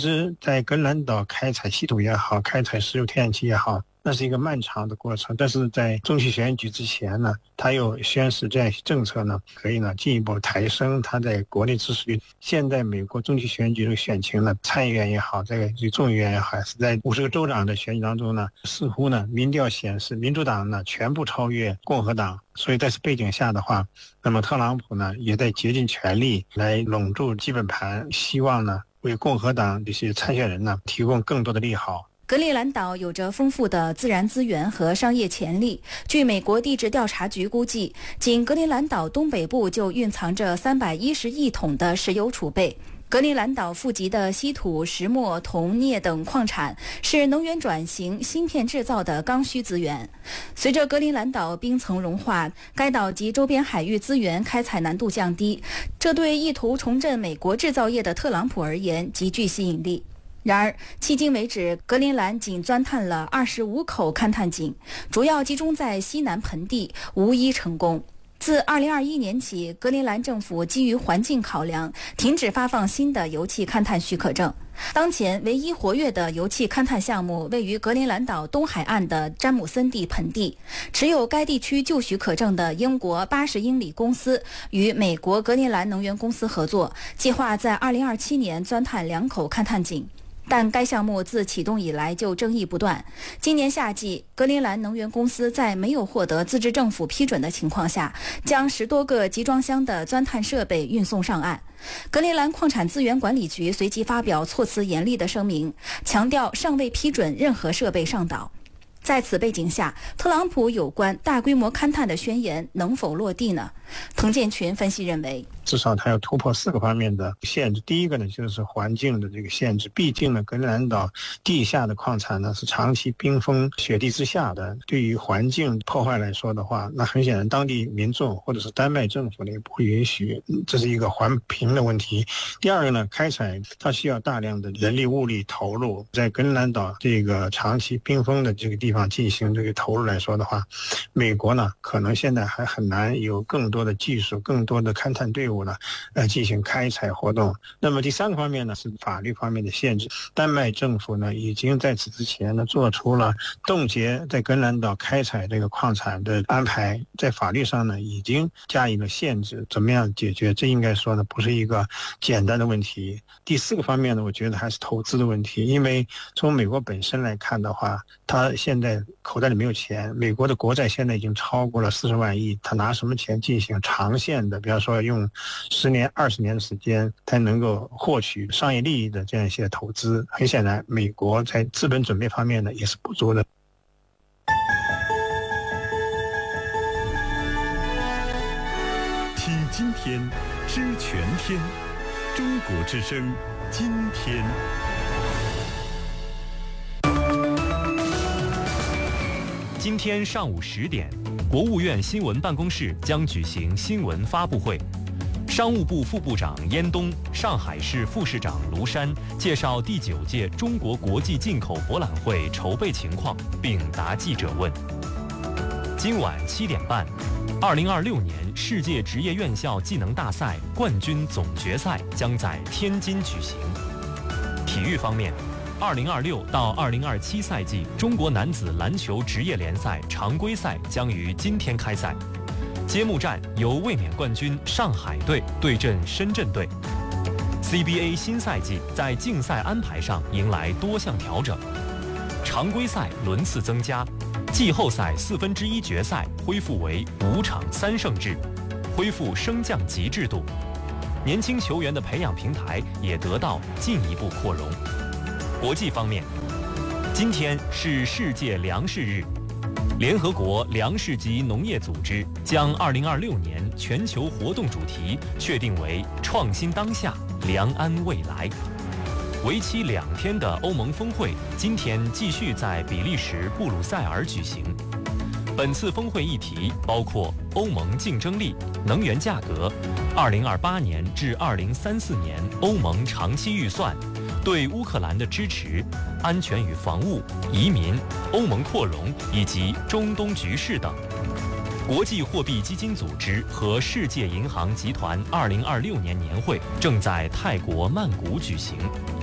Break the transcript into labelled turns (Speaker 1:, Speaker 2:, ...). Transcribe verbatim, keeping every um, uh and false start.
Speaker 1: 实在格陵兰岛开采稀土也好，开采石油天然气也好，那是一个漫长的过程，但是在中期选举之前呢，他又宣示这样一些政策呢，可以呢进一步抬升他在国内支持率。现在美国中期选举的选情呢，参议院也好，这个众议院也好，还是在五十个州长的选举当中呢，似乎呢民调显示民主党呢全部超越共和党，所以在此背景下的话，那么特朗普呢也在竭尽全力来笼住基本盘，希望呢为共和党这些参选人呢提供更多的利好。
Speaker 2: 格陵兰岛有着丰富的自然资源和商业潜力。据美国地质调查局估计，仅格陵兰岛东北部就蕴藏着三百一十亿桶的石油储备。格陵兰岛富集的稀土、石墨、铜、镍等矿产是能源转型、芯片制造的刚需资源。随着格陵兰岛冰层融化，该岛及周边海域资源开采难度降低，这对意图重振美国制造业的特朗普而言极具吸引力。然而，迄今为止，格陵兰仅钻探了二十五口勘探井，主要集中在西南盆地，无一成功。自二零二一年起，格陵兰政府基于环境考量，停止发放新的油气勘探许可证。当前唯一活跃的油气勘探项目位于格陵兰岛东海岸的詹姆森地盆地，持有该地区旧许可证的英国八十英里公司与美国格陵兰能源公司合作，计划在二零二七年钻探两口勘探井。但该项目自启动以来就争议不断。今年夏季，格陵兰能源公司在没有获得自治政府批准的情况下，将十多个集装箱的钻探设备运送上岸。格陵兰矿产资源管理局随即发表措辞严厉的声明，强调尚未批准任何设备上岛。在此背景下，特朗普有关大规模勘探的宣言能否落地呢？滕建群分析认为，
Speaker 1: 至少它要突破四个方面的限制。第一个呢，就是环境的这个限制。毕竟呢，格陵兰岛地下的矿产呢是长期冰封雪地之下的，对于环境破坏来说的话，那很显然当地民众或者是丹麦政府呢也不会允许，这是一个环评的问题。第二个呢，开采它需要大量的人力物力投入，在格陵兰岛这个长期冰封的这个地方进行这个投入来说的话，美国呢可能现在还很难有更多的技术、更多的勘探队伍呢呃进行开采活动。那么第三个方面呢是法律方面的限制。丹麦政府呢已经在此之前呢做出了冻结在格陵兰岛开采这个矿产的安排，在法律上呢已经加以了限制。怎么样解决？这应该说呢不是一个简单的问题。第四个方面呢，我觉得还是投资的问题。因为从美国本身来看的话，它现在口袋里没有钱，美国的国债现在已经超过了四十万亿，他拿什么钱进行长线的，比方说用十年、二十年的时间才能够获取商业利益的这样一些投资？很显然，美国在资本准备方面呢也是不足的。
Speaker 3: 听今天，知全天，中国之声，今天。
Speaker 4: 今天上午十点，国务院新闻办公室将举行新闻发布会。商务部副部长燕东、上海市副市长卢山介绍第九届中国国际进口博览会筹备情况，并答记者问。今晚七点半，二零二六年世界职业院校技能大赛冠军总决赛将在天津举行。体育方面，二零二六到二零二七赛季中国男子篮球职业联赛常规赛将于今天开赛。揭幕战由卫冕冠军上海队对阵深圳队。C B A 新赛季在竞赛安排上迎来多项调整，常规赛轮次增加，季后赛四分之一决赛恢复为五场三胜制，恢复升降级制度。年轻球员的培养平台也得到进一步扩容。国际方面，今天是世界粮食日。联合国粮食及农业组织将二零二六年全球活动主题确定为创新当下，良安未来。为期两天的欧盟峰会今天继续在比利时布鲁塞尔举行。本次峰会议题包括欧盟竞争力、能源价格、二零二八年至二零三四年欧盟长期预算、对乌克兰的支持、安全与防务、移民、欧盟扩容以及中东局势等。国际货币基金组织和世界银行集团二零二六年年会正在泰国曼谷举行。